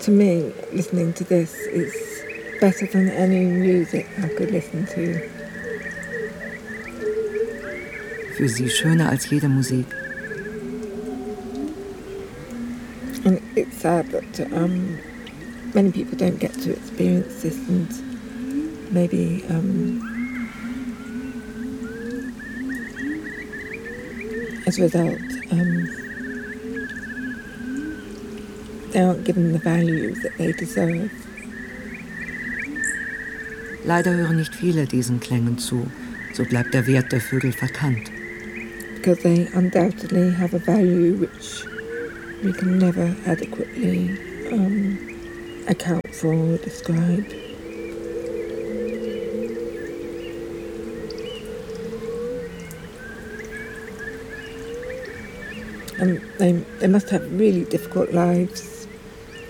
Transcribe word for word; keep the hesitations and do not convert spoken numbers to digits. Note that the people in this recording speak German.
to me, listening to this is better than any music I could listen to. Für sie schöner als jede Musik. And it's sad that um, many people don't get to experience this, and maybe um, as a result, um, they aren't given the value that they deserve. Leider hören nicht viele diesen Klängen zu, so bleibt der Wert der Vögel verkannt. Because they undoubtedly have a value which we can never adequately um, account for or describe. And they, they must have really difficult lives.